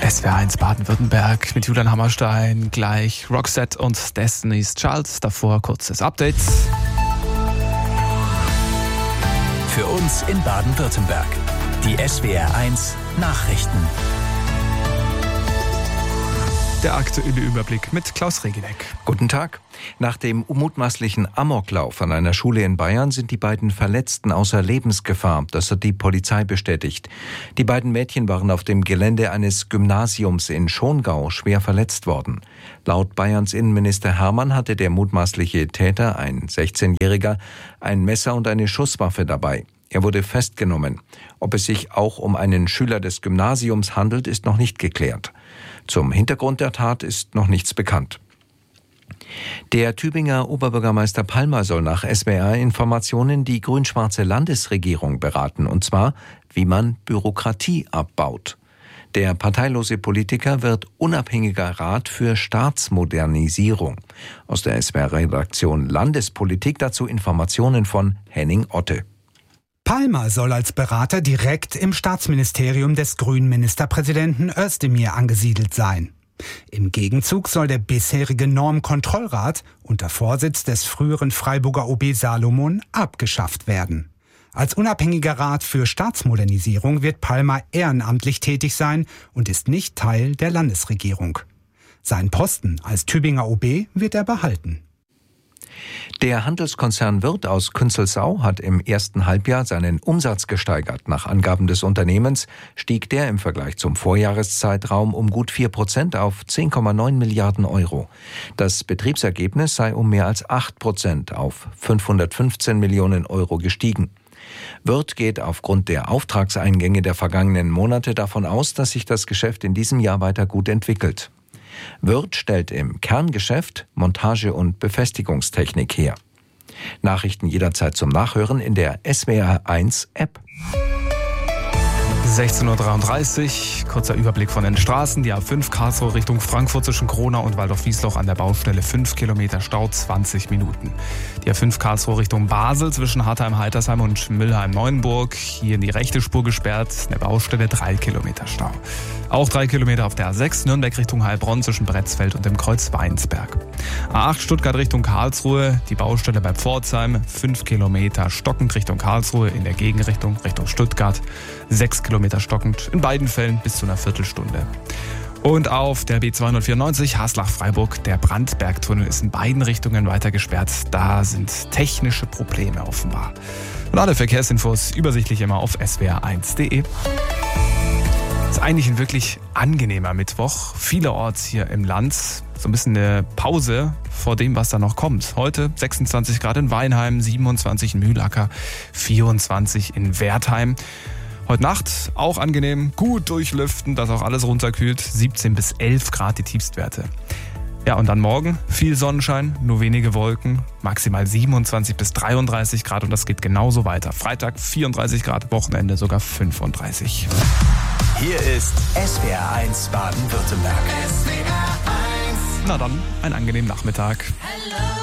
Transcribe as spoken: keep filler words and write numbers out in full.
S W R eins Baden-Württemberg mit Julian Hammerstein, gleich Roxette und Destiny's Child. Davor kurzes Update. Für uns in Baden-Württemberg. Die S W R eins Nachrichten. Der aktuelle Überblick mit Klaus Regineck. Guten Tag. Nach dem mutmaßlichen Amoklauf an einer Schule in Bayern sind die beiden Verletzten außer Lebensgefahr. Das hat die Polizei bestätigt. Die beiden Mädchen waren auf dem Gelände eines Gymnasiums in Schongau schwer verletzt worden. Laut Bayerns Innenminister Hermann hatte der mutmaßliche Täter, ein sechzehnjähriger, ein Messer und eine Schusswaffe dabei. Er wurde festgenommen. Ob es sich auch um einen Schüler des Gymnasiums handelt, ist noch nicht geklärt. Zum Hintergrund der Tat ist noch nichts bekannt. Der Tübinger Oberbürgermeister Palmer soll nach S W R-Informationen die grün-schwarze Landesregierung beraten, und zwar, wie man Bürokratie abbaut. Der parteilose Politiker wird unabhängiger Rat für Staatsmodernisierung. Aus der S W R-Redaktion Landespolitik dazu Informationen von Henning Otte. Palmer soll als Berater direkt im Staatsministerium des grünen Ministerpräsidenten Özdemir angesiedelt sein. Im Gegenzug soll der bisherige Normkontrollrat unter Vorsitz des früheren Freiburger O B Salomon abgeschafft werden. Als unabhängiger Rat für Staatsmodernisierung wird Palmer ehrenamtlich tätig sein und ist nicht Teil der Landesregierung. Seinen Posten als Tübinger O B wird er behalten. Der Handelskonzern Wirth aus Künzelsau hat im ersten Halbjahr seinen Umsatz gesteigert. Nach Angaben des Unternehmens stieg der im Vergleich zum Vorjahreszeitraum um gut vier Prozent auf zehn Komma neun Milliarden Euro. Das Betriebsergebnis sei um mehr als acht Prozent auf fünfhundertfünfzehn Millionen Euro gestiegen. Wirth geht aufgrund der Auftragseingänge der vergangenen Monate davon aus, dass sich das Geschäft in diesem Jahr weiter gut entwickelt. Wirth stellt im Kerngeschäft Montage- und Befestigungstechnik her. Nachrichten jederzeit zum Nachhören in der S W R eins App. sechzehn Uhr dreiunddreißig, kurzer Überblick von den Straßen. Die A fünf Karlsruhe Richtung Frankfurt zwischen Kronau und Waldorf-Wiesloch an der Baustelle fünf Kilometer Stau, zwanzig Minuten. Die A fünf Karlsruhe Richtung Basel zwischen Hartheim-Heitersheim und Müllheim-Neuenburg. Hier in die rechte Spur gesperrt, an der Baustelle drei Kilometer Stau. Auch drei Kilometer auf der A sechs Nürnberg Richtung Heilbronn zwischen Bretzfeld und dem Kreuz Weinsberg. A acht Stuttgart Richtung Karlsruhe, die Baustelle bei Pforzheim, fünf Kilometer stockend Richtung Karlsruhe, in der Gegenrichtung Richtung Stuttgart, sechs Kilometer stockend, in beiden Fällen bis zu einer Viertelstunde. Und auf der B zweihundertvierundneunzig Haslach-Freiburg, der Brandbergtunnel ist in beiden Richtungen weiter gesperrt. Da sind technische Probleme offenbar. Und alle Verkehrsinfos übersichtlich immer auf s w r eins punkt d e. Ist eigentlich ein wirklich angenehmer Mittwoch. Vielerorts hier im Land so ein bisschen eine Pause vor dem, was da noch kommt. Heute sechsundzwanzig Grad in Weinheim, siebenundzwanzig in Mühlacker, vierundzwanzig in Wertheim. Heute Nacht auch angenehm, gut durchlüften, dass auch alles runterkühlt. siebzehn bis elf Grad die Tiefstwerte. Ja, und dann morgen viel Sonnenschein, nur wenige Wolken, maximal siebenundzwanzig bis dreiunddreißig Grad und das geht genauso weiter. Freitag vierunddreißig Grad, Wochenende sogar fünfunddreißig. Hier ist S W R eins Baden-Württemberg. Na dann, einen angenehmen Nachmittag. Hello.